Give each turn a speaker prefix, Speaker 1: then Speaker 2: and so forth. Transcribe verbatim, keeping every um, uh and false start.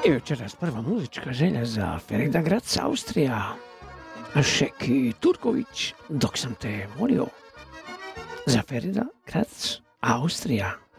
Speaker 1: I večeras prva muzička želja za Ferida Grac, Austrija. Šeki Turković, Dok sam te volio. Za Ferida Grac, Austrija.